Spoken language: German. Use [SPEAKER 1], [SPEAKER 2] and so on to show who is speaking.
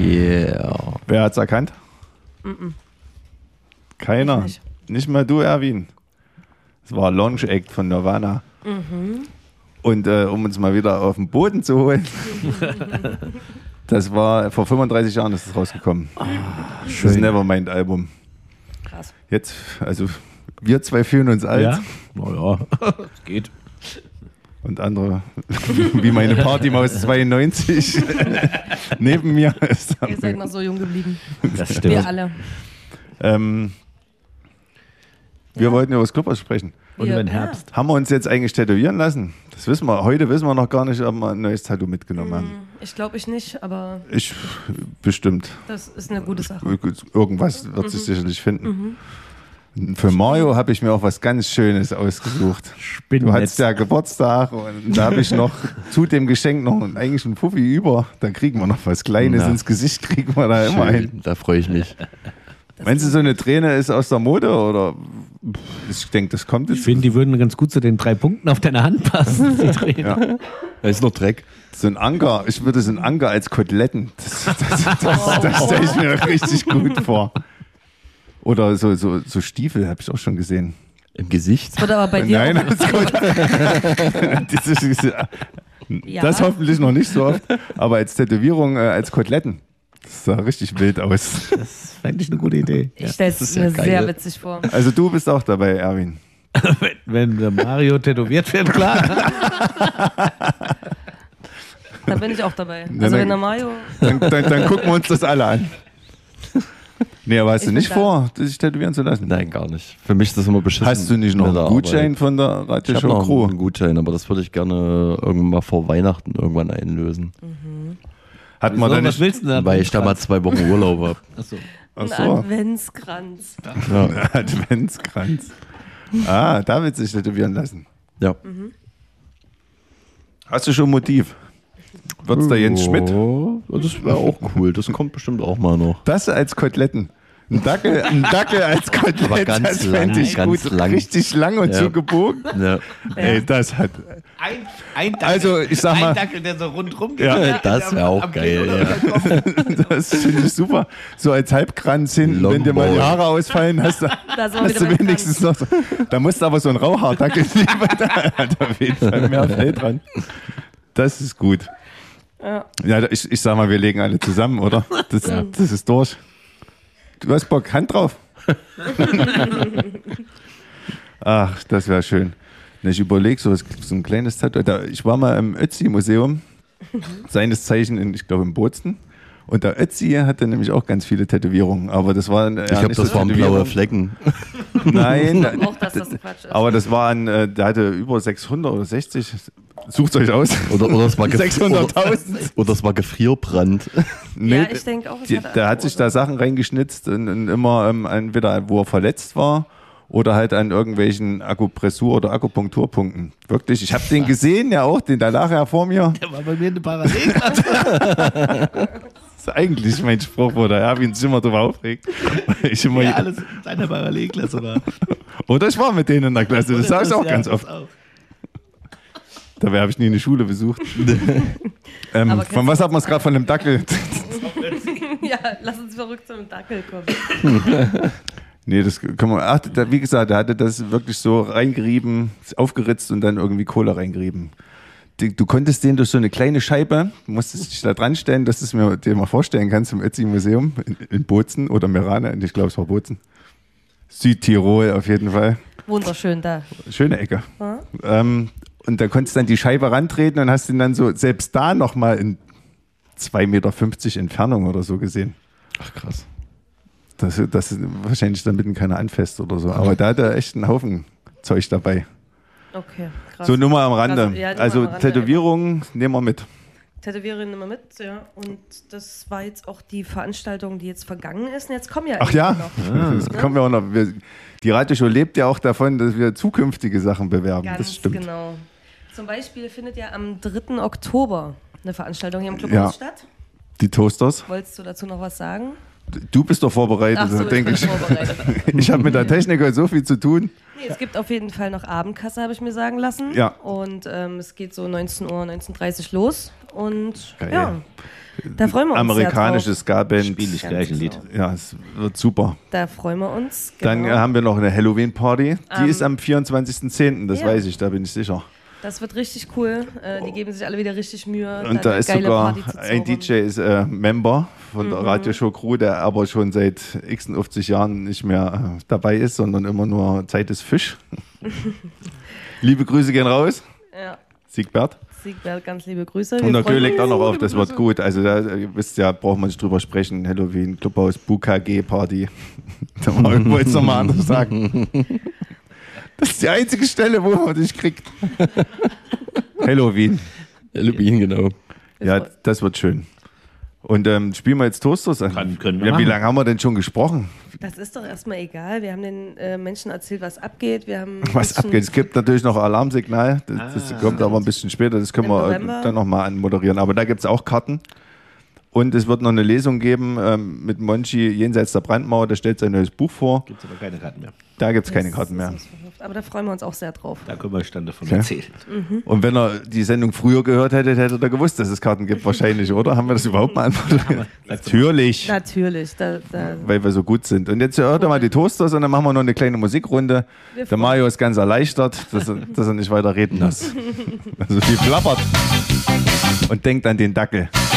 [SPEAKER 1] Yeah.
[SPEAKER 2] Wer hat's erkannt? Keiner. Nicht mal du, Erwin. Es war Launch Act von Nirvana. Und um uns mal wieder auf den Boden zu holen, das war vor 35 Jahren ist es rausgekommen. Das Nevermind-Album.
[SPEAKER 3] Krass.
[SPEAKER 2] Jetzt, also wir zwei fühlen uns alt.
[SPEAKER 1] Ja? Naja, geht.
[SPEAKER 2] Und andere, wie meine Partymaus 92 neben mir.
[SPEAKER 3] Ihr seid noch so jung geblieben.
[SPEAKER 1] Das stimmt.
[SPEAKER 3] Wir alle.
[SPEAKER 2] Wir wollten über das Clubhaus sprechen.
[SPEAKER 1] Und wenn Herbst.
[SPEAKER 2] Haben wir uns jetzt eigentlich tätowieren lassen? Das wissen wir. Heute wissen wir noch gar nicht, ob wir ein neues Tattoo mitgenommen haben.
[SPEAKER 3] Ich glaube ich nicht, aber
[SPEAKER 2] Ich bestimmt.
[SPEAKER 3] das ist eine gute Sache.
[SPEAKER 2] Irgendwas wird sich sicherlich finden. Für Mario habe ich mir auch was ganz Schönes ausgesucht. Du hattest ja Geburtstag und da habe ich noch zu dem Geschenk noch eigentlich einen Fuffi über. Da kriegen wir noch was Kleines ins Gesicht, kriegen wir da immer ein.
[SPEAKER 1] Da freue ich mich.
[SPEAKER 2] Meinst du, so eine Träne ist aus der Mode oder? Ich denke, das kommt jetzt.
[SPEAKER 1] Ich finde, die würden ganz gut zu den 3 Punkten auf deiner Hand passen. Die Tränen.
[SPEAKER 2] Ja.
[SPEAKER 1] Da ist noch Dreck.
[SPEAKER 2] So ein Anker, ich würde so ein Anker als Koteletten. Das stelle ich mir richtig gut vor. Oder so Stiefel habe ich auch schon gesehen.
[SPEAKER 1] Im Gesicht?
[SPEAKER 3] Das wird aber bei dir
[SPEAKER 2] Nein,
[SPEAKER 3] auch
[SPEAKER 2] als das hoffentlich noch nicht so oft, aber als Tätowierung, als Koteletten. Das sah richtig wild aus.
[SPEAKER 1] Das fände ich eine gute Idee.
[SPEAKER 3] Ich stelle es mir sehr witzig vor.
[SPEAKER 2] Also du bist auch dabei, Erwin.
[SPEAKER 1] Wenn der Mario tätowiert wird, klar.
[SPEAKER 3] Da bin ich auch dabei. Also wenn der Mario...
[SPEAKER 2] Dann gucken wir uns das alle an. Nee, aber hast du nicht vor, dich tätowieren zu lassen?
[SPEAKER 4] Nein, gar nicht. Für mich ist das immer beschissen.
[SPEAKER 2] Hast du nicht noch einen Gutschein von der
[SPEAKER 4] Ich habe
[SPEAKER 2] Radioshow
[SPEAKER 4] noch
[SPEAKER 2] Crew?
[SPEAKER 4] einen Gutschein, aber das würde ich gerne irgendwann mal vor Weihnachten irgendwann einlösen.
[SPEAKER 2] Hat man da
[SPEAKER 1] Was
[SPEAKER 2] nicht?
[SPEAKER 1] willst du denn?
[SPEAKER 4] Weil ich da mal 2 Wochen Urlaub habe.
[SPEAKER 1] Achso.
[SPEAKER 2] Ach
[SPEAKER 3] Ein
[SPEAKER 2] so,
[SPEAKER 3] Adventskranz.
[SPEAKER 2] Adventskranz. Ah, da willst du dich tätowieren lassen.
[SPEAKER 4] Ja.
[SPEAKER 2] Hast du schon ein Motiv? Wird's der Jens Schmidt?
[SPEAKER 4] Oh, das wäre auch cool. Das kommt bestimmt auch mal noch.
[SPEAKER 2] Das als Koteletten. Ein Dackel als Kotelett,
[SPEAKER 4] Aber ganz
[SPEAKER 2] das fände ich
[SPEAKER 4] lang,
[SPEAKER 2] gut.
[SPEAKER 4] ganz lang.
[SPEAKER 2] Richtig lang und
[SPEAKER 4] Ja.
[SPEAKER 2] so gebogen.
[SPEAKER 4] Ja.
[SPEAKER 2] Ey, das hat...
[SPEAKER 1] Ein Dackel,
[SPEAKER 2] Also, ich sag mal-
[SPEAKER 1] ein Dackel, der so rundrum geht.
[SPEAKER 2] Ja.
[SPEAKER 4] Das wäre auch geil. Ja.
[SPEAKER 2] Das finde ich super. So als Halbkranz hinten, wenn dir mal die
[SPEAKER 4] Longboard.
[SPEAKER 2] Haare ausfallen, hast du wenigstens noch so. Da musst du aber so ein Rauhaardackel nehmen, weil da hat auf jeden Fall mehr Fell dran. Das ist gut. Ja, ich sag mal, wir legen alle zusammen, oder? Das ist durch. Du hast Bock, Hand drauf. Ach, das wäre schön. Ich überlege so ein kleines Tattoo. Ich war mal im Ötzi-Museum, seines Zeichen, ich glaube in Bozen. Und der Ötzi hatte nämlich auch ganz viele Tätowierungen. Aber das waren
[SPEAKER 4] Ich glaube, das waren blaue Flecken.
[SPEAKER 2] Nein,
[SPEAKER 3] Auch dass das Quatsch ist.
[SPEAKER 2] aber das waren, der hatte über 600 oder 60. Sucht euch aus.
[SPEAKER 4] Oder es war
[SPEAKER 2] 600.000.
[SPEAKER 4] Oder es war Gefrierbrand.
[SPEAKER 2] Nee,
[SPEAKER 3] Ja, ich denke auch, es hatte
[SPEAKER 2] der hat sich da Sachen reingeschnitzt und immer entweder wo er verletzt war oder halt an irgendwelchen Akupressur- oder Akupunkturpunkten. Wirklich, ich habe den gesehen, ja auch, den da lag ja vor mir.
[SPEAKER 1] Der war bei mir eine Parallelklasse.
[SPEAKER 2] Das ist eigentlich mein Spruch, wo der Erwin sich immer drüber aufregt. Weil ich immer,
[SPEAKER 1] Ja, alles in seiner Parallelklasse war.
[SPEAKER 2] oder ich war mit denen in der Klasse, das sage ich auch ganz oft. Dabei habe ich nie eine Schule besucht. Von was hat man es gerade von dem Dackel?
[SPEAKER 3] Ja, lass uns verrückt zum Dackel kommen.
[SPEAKER 2] Nee, das kann man. Ach, wie gesagt, der hatte das wirklich so reingerieben, aufgeritzt und dann irgendwie Kohle reingerieben. Du konntest den durch so eine kleine Scheibe, musstest dich da dran stellen, dass du es dir mal vorstellen kannst im Ötzi-Museum in Bozen oder Merane, ich glaube es war Bozen. Südtirol auf jeden Fall.
[SPEAKER 3] Wunderschön da.
[SPEAKER 2] Schöne Ecke.
[SPEAKER 3] Ja.
[SPEAKER 2] Und da konntest du dann die Scheibe rantreten und hast ihn dann so selbst da nochmal in 2,50 Meter Entfernung oder so gesehen.
[SPEAKER 4] Ach krass.
[SPEAKER 2] Das ist wahrscheinlich dann mitten keiner anfasst oder so. Aber da hat er echt einen Haufen Zeug dabei.
[SPEAKER 3] Okay, krass.
[SPEAKER 2] So, nur mal am Rande.
[SPEAKER 3] Ja, nur
[SPEAKER 2] also
[SPEAKER 3] mal am Rande.
[SPEAKER 2] Tätowierungen nehmen wir mit.
[SPEAKER 3] Tätowiererin immer mit, ja. Und das war jetzt auch die Veranstaltung, die jetzt vergangen ist. Und jetzt kommen ja
[SPEAKER 2] Ach ja,
[SPEAKER 3] noch.
[SPEAKER 2] das kommen wir auch noch. Die Radioshow lebt ja auch davon, dass wir zukünftige Sachen bewerben.
[SPEAKER 3] Ganz
[SPEAKER 2] das stimmt.
[SPEAKER 3] genau. Zum Beispiel findet ja am 3. Oktober eine Veranstaltung hier im Clubhaus
[SPEAKER 2] Ja.
[SPEAKER 3] statt.
[SPEAKER 2] Die Toasters.
[SPEAKER 3] Wolltest du dazu noch was sagen?
[SPEAKER 2] Du bist doch vorbereitet,
[SPEAKER 3] Ach so,
[SPEAKER 2] denke
[SPEAKER 3] ich
[SPEAKER 2] ich.
[SPEAKER 3] bin vorbereitet.
[SPEAKER 2] Ich habe mit der Technik heute so viel zu tun.
[SPEAKER 3] Nee, es gibt auf jeden Fall noch Abendkasse, habe ich mir sagen lassen.
[SPEAKER 2] Ja.
[SPEAKER 3] Und es geht so 19 Uhr, 19:30 Uhr los. Und
[SPEAKER 2] Geil.
[SPEAKER 3] ja, da freuen wir uns
[SPEAKER 2] Amerikanisches Ska-Band.
[SPEAKER 1] Spiele ich gleich ein Lied.
[SPEAKER 2] Ja, es wird super.
[SPEAKER 3] Da freuen wir uns.
[SPEAKER 2] Dann
[SPEAKER 3] genau.
[SPEAKER 2] haben wir noch eine Halloween-Party. Die ist am 24.10., das
[SPEAKER 3] Ja.
[SPEAKER 2] weiß ich, da bin ich sicher.
[SPEAKER 3] Das wird richtig cool. Die geben sich alle wieder richtig Mühe.
[SPEAKER 2] Und da
[SPEAKER 3] eine
[SPEAKER 2] ist
[SPEAKER 3] geile
[SPEAKER 2] sogar
[SPEAKER 3] Party zu
[SPEAKER 2] ein
[SPEAKER 3] zaubern.
[SPEAKER 2] DJ ist Member von der Radioshow-Crew, der aber schon seit 50 Jahren nicht mehr dabei ist, sondern immer nur Zeit ist Fisch. Liebe Grüße gehen raus.
[SPEAKER 3] Ja,
[SPEAKER 2] Siegbert.
[SPEAKER 3] Siegbert, ganz liebe Grüße.
[SPEAKER 2] Und der
[SPEAKER 3] freuen
[SPEAKER 2] Kö legt auch
[SPEAKER 3] uns.
[SPEAKER 2] noch auf, das wird gut. Also da, ihr wisst ja, braucht man nicht drüber sprechen. Halloween, Clubhaus, BKG-Party. Da wollte ich es nochmal anders sagen. Das ist die einzige Stelle, wo man dich kriegt. Halloween.
[SPEAKER 4] Halloween, genau.
[SPEAKER 2] Ja, das wird schön. Und spielen wir jetzt Toasters an?
[SPEAKER 1] Können wir
[SPEAKER 2] Ja, wie
[SPEAKER 1] machen.
[SPEAKER 2] lange haben wir denn schon gesprochen?
[SPEAKER 3] Das ist doch erstmal egal. Wir haben den Menschen erzählt, was abgeht. Wir haben ein
[SPEAKER 2] Was
[SPEAKER 3] bisschen-
[SPEAKER 2] abgeht? Es gibt natürlich noch Alarmsignal. Das kommt aber ein bisschen später. Das können
[SPEAKER 3] Im
[SPEAKER 2] wir
[SPEAKER 3] November.
[SPEAKER 2] dann nochmal anmoderieren. Aber da gibt es auch Karten. Und es wird noch eine Lesung geben mit Monchi jenseits der Brandmauer. Der stellt sein neues Buch vor.
[SPEAKER 1] Gibt es aber keine Karten mehr.
[SPEAKER 2] Da gibt es keine
[SPEAKER 3] Das
[SPEAKER 2] Karten mehr.
[SPEAKER 3] ist ausverkauft. Aber da freuen wir uns auch sehr drauf.
[SPEAKER 1] Da können wir Stand davon
[SPEAKER 2] Okay.
[SPEAKER 1] erzählen.
[SPEAKER 2] Und wenn er die Sendung früher gehört hätte, hätte er gewusst, dass es Karten gibt. Wahrscheinlich, oder? Haben wir das überhaupt mal antwortet? Natürlich.
[SPEAKER 3] Natürlich.
[SPEAKER 2] Weil wir so gut sind. Und jetzt hört er mal die Toasters und dann machen wir noch eine kleine Musikrunde.
[SPEAKER 3] Wir
[SPEAKER 2] Der Mario ist ganz erleichtert, dass er nicht weiter reden muss. Also viel plappert. Und denkt an den Dackel.